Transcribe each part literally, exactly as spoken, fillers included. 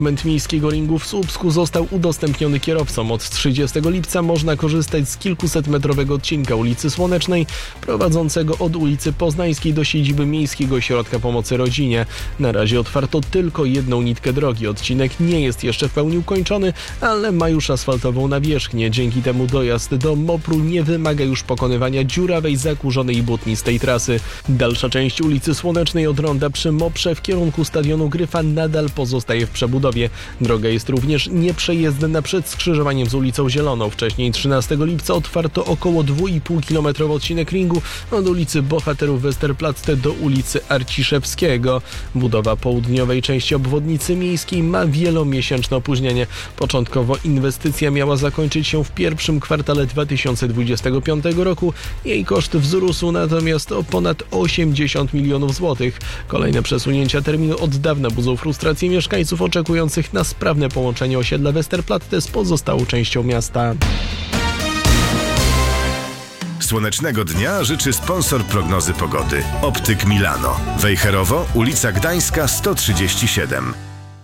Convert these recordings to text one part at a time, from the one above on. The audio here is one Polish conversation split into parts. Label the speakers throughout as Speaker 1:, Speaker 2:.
Speaker 1: Fragment miejskiego ringu w Słupsku został udostępniony kierowcom. Od trzydziestego lipca można korzystać z kilkusetmetrowego odcinka ulicy Słonecznej prowadzącego od ulicy Poznańskiej do siedziby Miejskiego Ośrodka Pomocy Rodzinie. Na razie otwarto tylko jedną nitkę drogi. Odcinek nie jest jeszcze w pełni ukończony, ale ma już asfaltową nawierzchnię. Dzięki temu dojazd do Mopru nie wymaga już pokonywania dziurawej, zakurzonej i błotnistej trasy. Dalsza część ulicy Słonecznej od ronda przy Moprze w kierunku stadionu Gryfa nadal pozostaje w przebudowie. Droga jest również nieprzejezdna przed skrzyżowaniem z ulicą Zieloną. Wcześniej trzynastego lipca otwarto około dwa i pół kilometrowy odcinek ringu od ulicy Bohaterów Westerplatte do ulicy Arciszewskiego. Budowa południowej części obwodnicy miejskiej ma wielomiesięczne opóźnienie. Początkowo inwestycja miała zakończyć się w pierwszym kwartale dwa tysiące dwudziestego piątego roku. Jej koszt wzrósł natomiast o ponad osiemdziesiąt milionów złotych. Kolejne przesunięcia terminu od dawna budzą frustrację mieszkańców oczekujących na sprawne połączenie osiedla Westerplatte z pozostałą częścią miasta.
Speaker 2: Słonecznego dnia życzy sponsor prognozy pogody. Optyk Milano. Wejherowo, ulica Gdańska sto trzydzieści siedem.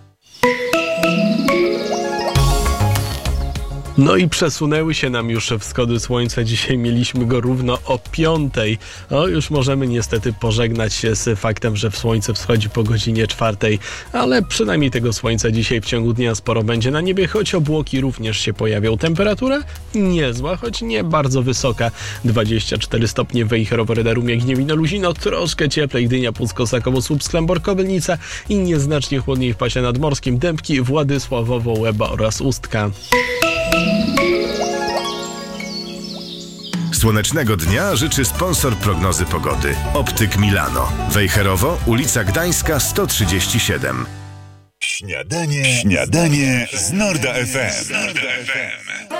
Speaker 1: No i przesunęły się nam już wschody słońca. Dzisiaj mieliśmy go równo o piątej. O, już możemy niestety pożegnać się z faktem, że słońce wschodzi po godzinie czwartej. Ale przynajmniej tego słońca dzisiaj w ciągu dnia sporo będzie na niebie, choć obłoki również się pojawią. Temperatura niezła, choć nie bardzo wysoka. dwadzieścia cztery stopnie w Wejherowo, Rydarumie, Gniewino, Luzino. Troszkę cieplej Gdynia, Puck, Kosakowo, Słupsk, Klambork, Kobylnica i nieznacznie chłodniej w pasie nadmorskim Dębki, Władysławowo, Łeba oraz Ustka.
Speaker 2: Słonecznego dnia życzy sponsor prognozy pogody. Optyk Milano. Wejherowo, ulica Gdańska sto trzydzieści siedem.
Speaker 3: Śniadanie, śniadanie z Norda F M.